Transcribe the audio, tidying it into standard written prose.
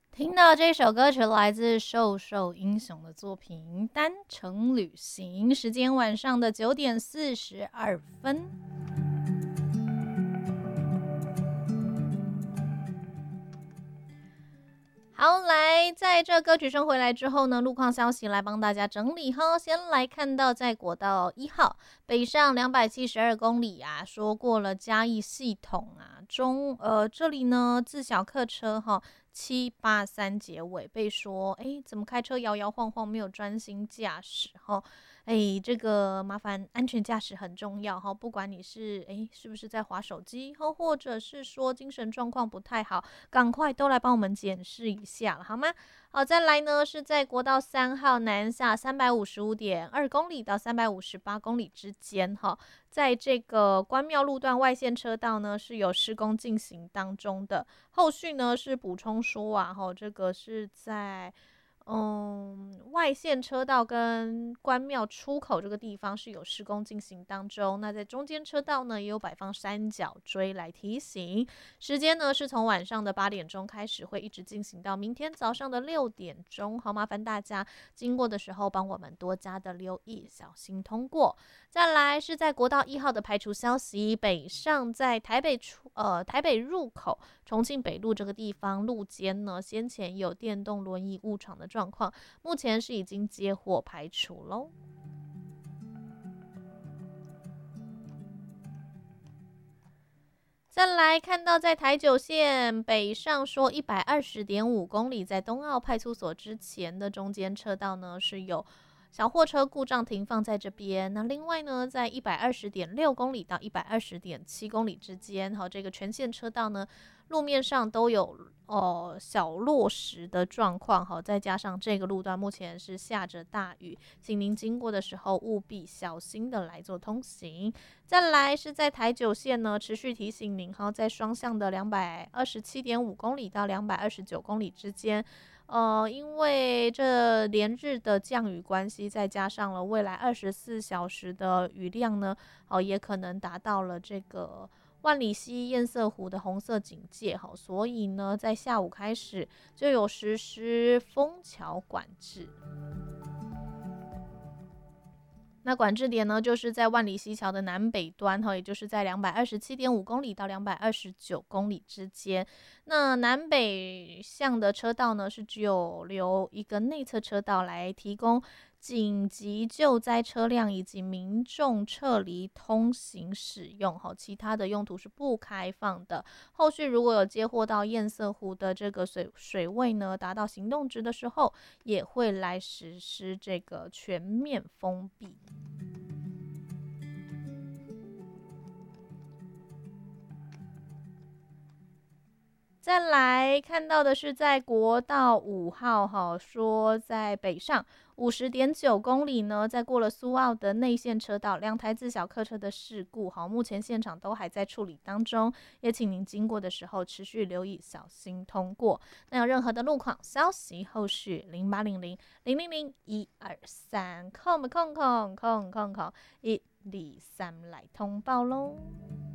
听到这首歌曲来自瘦瘦英雄的作品《单程旅行》，时间晚上的9:42。好，来，在这歌曲声回来之后呢，路况消息来帮大家整理哈。先来看到在国道1号北上272公里啊，说过了嘉义系统啊，这里呢自小客车哈783结尾被说，怎么开车摇摇晃晃，没有专心驾驶哈。这个麻烦安全驾驶很重要哈，不管你是不是在滑手机或者是说精神状况不太好，赶快都来帮我们检视一下了，好吗？好，再来呢是在国道3号南下355.2公里到358公里之间哈，在这个关庙路段外线车道呢是有施工进行当中的，后续呢是补充说啊，这个是在。外线车道跟关庙出口这个地方是有施工进行当中。那在中间车道呢，也有摆放三角锥来提醒。时间呢是从晚上的8点钟开始，会一直进行到明天早上的6点钟。好，麻烦大家经过的时候帮我们多加的留意，小心通过。再来是在国道1号的排除消息，北上在台北入口重庆北路这个地方路肩呢，先前有电动轮椅误闯的状况，目前是已经接获排除喽。再来看到在台九线北上说120.5公里，在东澳派出所之前的中间车道呢是有小货车故障停放在这边。那另外呢，在120.6公里到120.7公里之间，这个全线车道呢，路面上都有小落石的状况，再加上这个路段目前是下着大雨，请您经过的时候务必小心的来做通行。再来是在台九线呢，持续提醒您在双向的227.5公里到229公里之间。因为这连日的降雨关系，再加上了未来24小时的雨量呢，也可能达到了这个万里溪堰塞湖的红色警戒，所以呢，在下午开始就有实施封桥管制。那管制点呢，就是在万里溪桥的南北端，也就是在227.5公里到229公里之间。那南北向的车道呢，是只有留一个内侧车道来提供紧急救灾车辆以及民众撤离通行使用，其他的用途是不开放的。后续如果有接获到堰塞湖的这个水位呢达到行动值的时候，也会来实施这个全面封闭。再来看到的是在国道5号说在北上50.9公里呢，在过了苏澳的内线车道，两台自小客车的事故，目前现场都还在处理当中，也请您经过的时候持续留意，小心通过。那有任何的路况消息，后续0800-000-123，空123来通报喽。